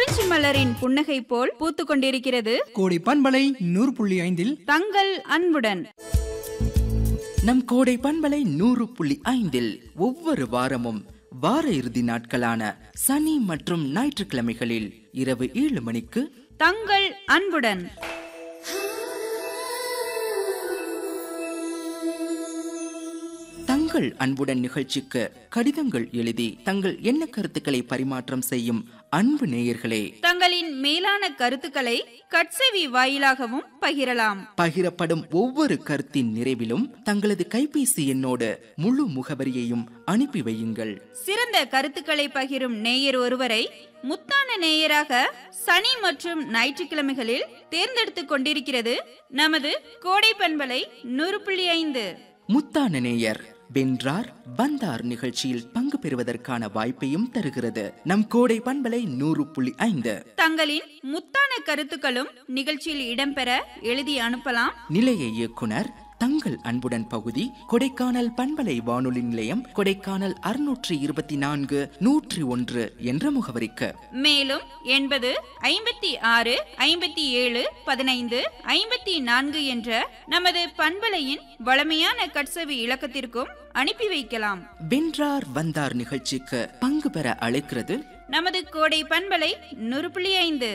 புரட்சி மலரின் புன்னகை போல் பூத்து கொண்டிருக்கிறது கோடை பண்பலை 100.5 தங்கள் அன்புடன். நம் கோடை பண்பலை 100.5 ஒவ்வொரு வாரமும் வார இறுதி நாட்களான சனி மற்றும் ஞாயிற்றுக்கிழமைகளில் இரவு 7 மணிக்கு தங்கள் அன்புடன். தங்கள் அன்புடன் நிகழ்ச்சிக்கு கடிதங்கள் எழுதி தங்கள் எண்ண கருத்துக்களை பரிமாற்றம் செய்யும் அன்பு நேயர்களே, தங்களின் மேலான கருத்துக்களை கட்செவி வாயிலாகவும் பகிரலாம். பகிரப்படும் ஒவ்வொரு கருத்தின் நிறைவிலும் தங்களது கைபேசி எண்ணோடு முழு முகவரியையும் அனுப்பி வையுங்கள். சிறந்த கருத்துக்களை பகிரும் நேயர் ஒருவரை முத்தான நேயராக சனி மற்றும் ஞாயிற்றுக்கிழமைகளில் தேர்ந்தெடுத்துக் கொண்டிருக்கிறது நமது கோடை பண்பலை 100.5. முத்தான நேயர் வென்றார் வந்தார் நிகழ்ச்சியில் பங்கு பெறுவதற்கான வாய்ப்பையும் தருகிறது நம் கோடை பண்பலை 100.5. தங்களின் முத்தான கருத்துக்களும் நிகழ்ச்சியில் இடம்பெற எழுதி அனுப்பலாம். நிலைய இயக்குனர் தங்கள் அன்புடன் பகுதி, கொடைக்கானல் பண்பலை வானொலி நிலையம், கொடைக்கானல் 624 101 என்ற முகவரிக்கு. மேலும் 80 56 57 15 54 என்ற நமது பண்பலையின் வளமையான கட்செவி இலக்கத்திற்கும் அனுப்பி வைக்கலாம். வென்றார் வந்தார் நிகழ்ச்சிக்கு பங்கு பெற அழைக்கிறது நமது கோடை பண்பலை 100.5.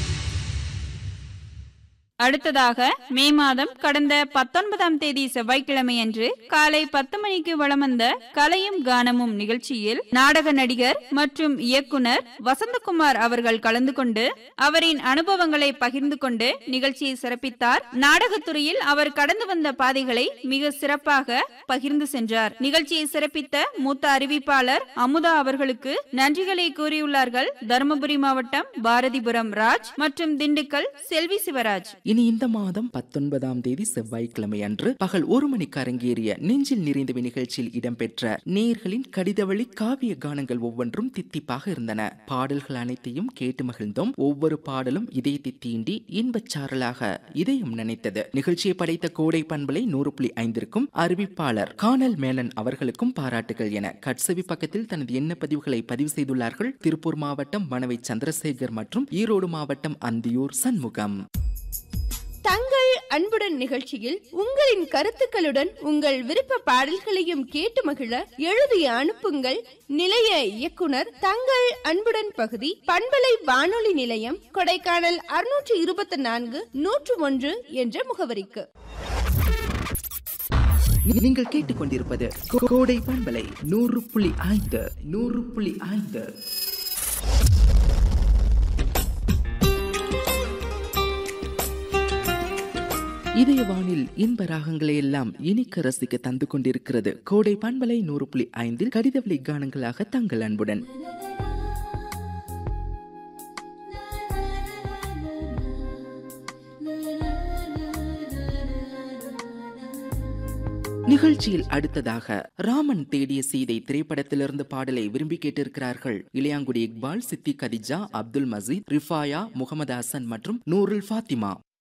அடுத்ததாக மே மாதம் கடந்த 19ஆம் தேதி செவ்வாய்க்கிழமை அன்று காலை 10 மணிக்கு வலம் வந்த கலையும் கானமும் நிகழ்ச்சியில் நாடக நடிகர் மற்றும் இயக்குனர் வசந்தகுமார் அவர்கள் கலந்து கொண்டு அவரின் அனுபவங்களை பகிர்ந்து கொண்டு நிகழ்ச்சியை சிறப்பித்தார். நாடகத்துறையில் அவர் கடந்து வந்த பாதைகளை மிக சிறப்பாக பகிர்ந்து சென்றார். நிகழ்ச்சியை சிறப்பித்த மூத்த அறிவிப்பாளர் அமுதா அவர்களுக்கு நன்றிகளை கூறியுள்ளார்கள் தருமபுரி மாவட்டம் பாரதிபுரம் ராஜ் மற்றும் திண்டுக்கல் செல்வி சிவராஜ். இனி இந்த மாதம் 19ஆம் தேதி செவ்வாய்க்கிழமை அன்று பகல் 1 மணிக்கு அரங்கேறிய நெஞ்சில் நிறைந்தவை நிகழ்ச்சியில் இடம்பெற்ற நேயர்களின் கடிதவழி காவிய கானங்கள் ஒவ்வொன்றும் தித்திப்பாக இருந்தன. பாடல்கள் அனைத்தையும் கேட்டு மகிழ்ந்தோம். ஒவ்வொரு பாடலும் இதயத்தை தீண்டி இன்பச்சாரலாக இதயம் நினைத்தது. நிகழ்ச்சியை படைத்த கோடை பண்பலை 100.5க்கும் அறிவிப்பாளர் கானல் மேனன் அவர்களுக்கும் பாராட்டுகள் என கட்செவி பக்கத்தில் தனது எண்ண பதிவுகளை பதிவு செய்துள்ளார்கள் திருப்பூர் மாவட்டம் மணவை சந்திரசேகர் மற்றும் ஈரோடு மாவட்டம் அந்தியூர் சண்முகம். தங்கள் அன்புடன் நிகழ்ச்சியில் உங்களின் கருத்துக்களுடன் உங்கள் விருப்ப பாடல்களையும் கேட்டு மகிழ எழுதி அனுப்புங்கள். நிலைய இயக்குனர் தங்கள் அன்புடன் பகுதி, பண்பலை வானொலி நிலையம், கொடைக்கானல் 624 101 என்ற முகவரிக்கு. நீங்கள் கேட்டுக்கொண்டிருப்பது கோடை பண்பலை 100.5. இதயவானில் இன்ப ராகங்களை எல்லாம் இனிக்க ரசிக்க தந்து கொண்டிருக்கிறது கோடை பண்பலை 100.5 கடிதவழி கானங்களாக தங்கள் அன்புடன். நிகழ்ச்சியில் அடுத்ததாக ராமன் தேடிய சீதை திரைப்படத்திலிருந்து பாடலை விரும்பி கேட்டிருக்கிறார்கள் இளையாங்குடி இக்பால், சித்தி கதிஜா, அப்துல் மஜீத், ரிஃபாயா, முகமது ஹசன் மற்றும் நூருல் ஃபாத்திமா.